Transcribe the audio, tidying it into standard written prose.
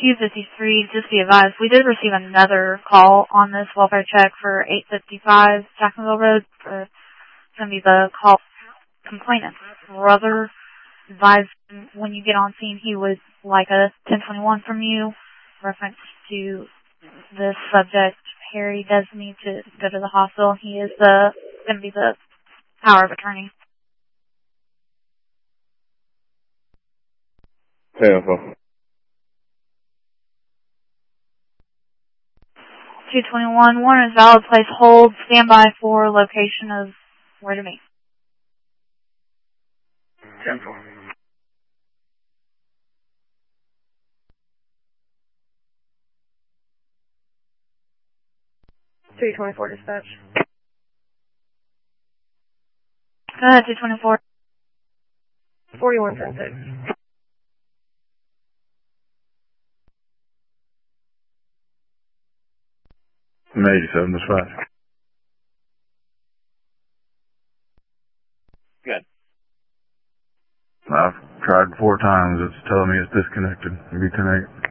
253, just be advised, we did receive another call on this welfare check for 855 Jacksonville Road. It's going to be the call complainant's brother. Advise when you get on scene, he would like a 1021 from you. Reference to this subject, Harry does need to go to the hospital. He is going to be the power of attorney. 221, Warner's valid place hold. Stand by for location of where to meet. 10-4. 324 dispatch. Go ahead, 224. 4136. I'm 87 dispatch. Good. I've tried 4 times. It's telling me it's disconnected. Maybe 10-8.